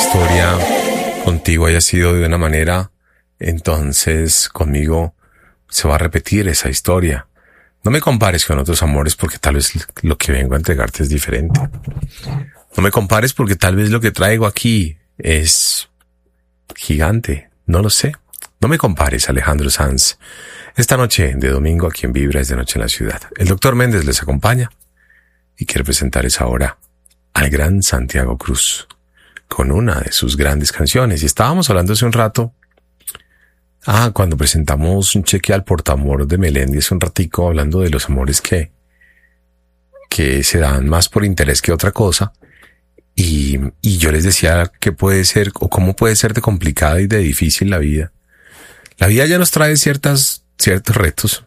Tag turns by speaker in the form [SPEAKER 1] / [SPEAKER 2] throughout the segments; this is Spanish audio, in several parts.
[SPEAKER 1] historia contigo haya sido de una manera, entonces conmigo se va a repetir esa historia. No me compares con otros amores porque tal vez lo que vengo a entregarte es diferente. No me compares porque tal vez lo que traigo aquí es gigante. No lo sé. No me compares, Alejandro Sanz. Esta noche de domingo aquí en Vibra es de Noche en la Ciudad. El Dr. Méndez les acompaña y quiere presentarles ahora al gran Santiago Cruz con una de sus grandes canciones. Y estábamos hablando hace un rato, cuando presentamos un cheque al portamor de Melendi hace un ratico, hablando de los amores que se dan más por interés que otra cosa. Y yo les decía que puede ser, o cómo puede ser de complicada y de difícil la vida. La vida ya nos trae ciertos retos.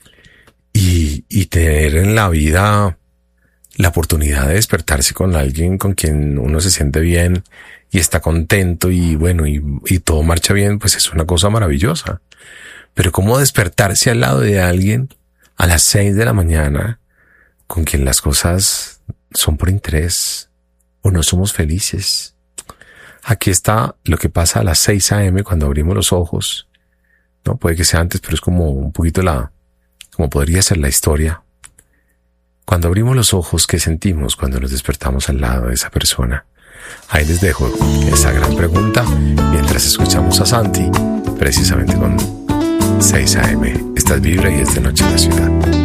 [SPEAKER 1] Y tener en la vida la oportunidad de despertarse con alguien con quien uno se siente bien y está contento y bueno, y todo marcha bien, pues es una cosa maravillosa. Pero cómo despertarse al lado de alguien a las 6 de la mañana con quien las cosas son por interés o no somos felices. Aquí está lo que pasa a las 6 a.m. cuando abrimos los ojos. No, puede que sea antes, pero es como un poquito como podría ser la historia. Cuando abrimos los ojos, ¿qué sentimos cuando nos despertamos al lado de esa persona? Ahí les dejo esa gran pregunta mientras escuchamos a Santi, precisamente con 6 a.m. Esta es Vibra y es de Noche en la Ciudad.